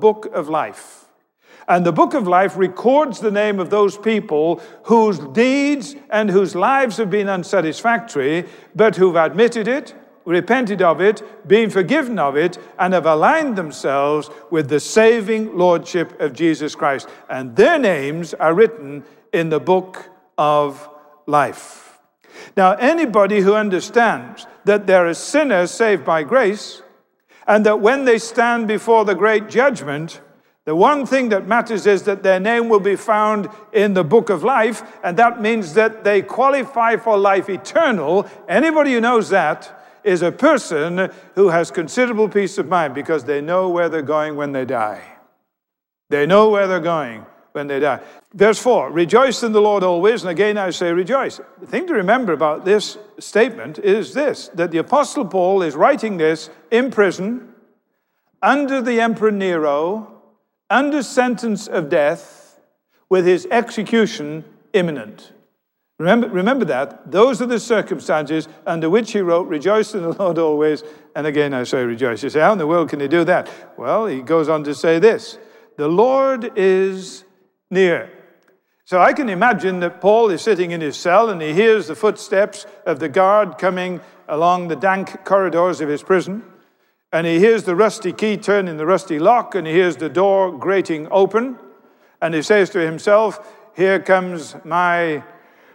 book of life. And the book of life records the name of those people whose deeds and whose lives have been unsatisfactory, but who've admitted it, repented of it, been forgiven of it, and have aligned themselves with the saving lordship of Jesus Christ. And their names are written in the book of life. Now, anybody who understands that there are sinners saved by grace, and that when they stand before the great judgment, the one thing that matters is that their name will be found in the book of life, and that means that they qualify for life eternal. Anybody who knows that is a person who has considerable peace of mind because they know where they're going when they die. They know where they're going when they die. Verse 4, rejoice in the Lord always, and again I say rejoice. The thing to remember about this statement is this, that the Apostle Paul is writing this in prison, under the Emperor Nero, under sentence of death, with his execution imminent. Remember that. Those are the circumstances under which he wrote, rejoice in the Lord always, and again I say rejoice. You say, how in the world can he do that? Well, he goes on to say this, the Lord is near. So I can imagine that Paul is sitting in his cell and he hears the footsteps of the guard coming along the dank corridors of his prison. And he hears the rusty key turn in the rusty lock, and he hears the door grating open. And he says to himself, here comes my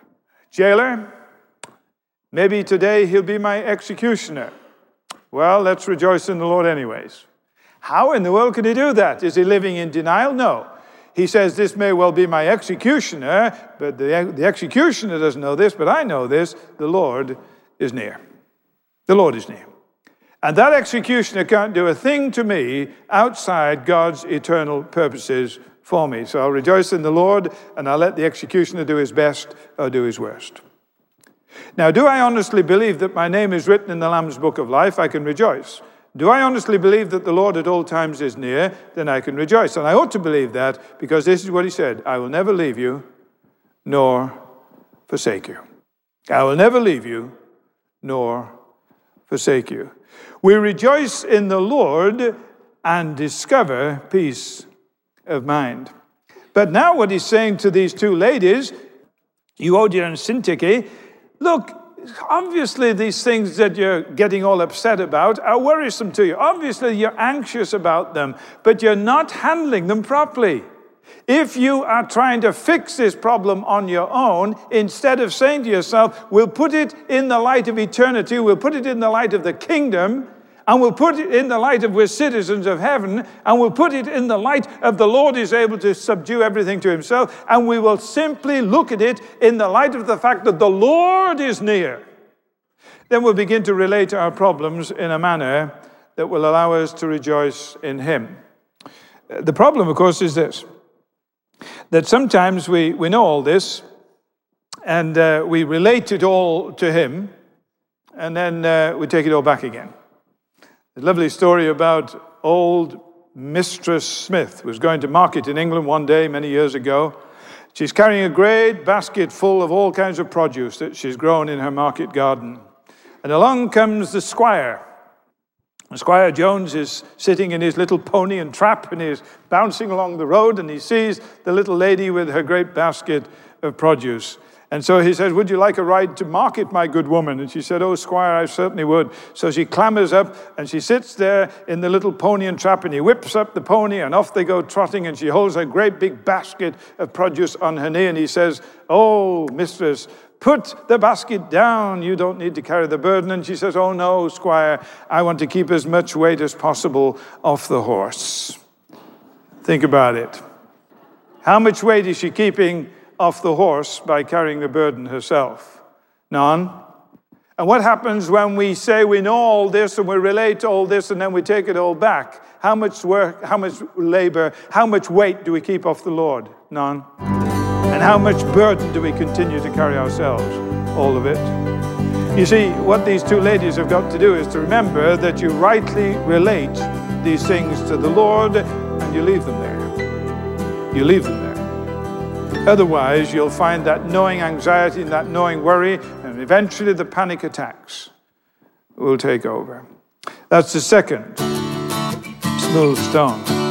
jailer. Maybe today he'll be my executioner. Well, let's rejoice in the Lord anyways. How in the world can he do that? Is he living in denial? No. He says, this may well be my executioner, but the executioner doesn't know this, but I know this. The Lord is near. The Lord is near. And that executioner can't do a thing to me outside God's eternal purposes for me. So I'll rejoice in the Lord, and I'll let the executioner do his best or do his worst. Now, do I honestly believe that my name is written in the Lamb's book of life? I can rejoice. Do I honestly believe that the Lord at all times is near? Then I can rejoice. And I ought to believe that because this is what he said, I will never leave you nor forsake you. I will never leave you nor forsake you. We rejoice in the Lord and discover peace of mind. But now what he's saying to these two ladies, Euodia and Syntyche, look, obviously these things that you're getting all upset about are worrisome to you. Obviously you're anxious about them, but you're not handling them properly. If you are trying to fix this problem on your own, instead of saying to yourself, we'll put it in the light of eternity, we'll put it in the light of the kingdom, and we'll put it in the light of we're citizens of heaven, and we'll put it in the light of the Lord is able to subdue everything to himself, and we will simply look at it in the light of the fact that the Lord is near. Then we'll begin to relate our problems in a manner that will allow us to rejoice in him. The problem, of course, is this, that sometimes we know all this, and we relate it all to him, and then we take it all back again. A lovely story about old Mistress Smith, who was going to market in England one day many years ago. She's carrying a great basket full of all kinds of produce that she's grown in her market garden. And along comes the squire. Squire Jones is sitting in his little pony and trap, and he's bouncing along the road, and he sees the little lady with her great basket of produce. And so he says, would you like a ride to market, my good woman? And she said, oh, squire, I certainly would. So she clambers up, and she sits there in the little pony and trap, and he whips up the pony, and off they go trotting, and she holds a great big basket of produce on her knee, and he says, oh, mistress, put the basket down. You don't need to carry the burden. And she says, oh, no, squire, I want to keep as much weight as possible off the horse. Think about it. How much weight is she keeping off the horse by carrying the burden herself? None. And what happens when we say we know all this and we relate to all this and then we take it all back? How much work, how much labor, how much weight do we keep off the Lord? None. And how much burden do we continue to carry ourselves? All of it. You see, what these two ladies have got to do is to remember that you rightly relate these things to the Lord, and you leave them there. You leave them there. Otherwise, you'll find that gnawing anxiety and that gnawing worry, and eventually the panic attacks will take over. That's the second smooth stone.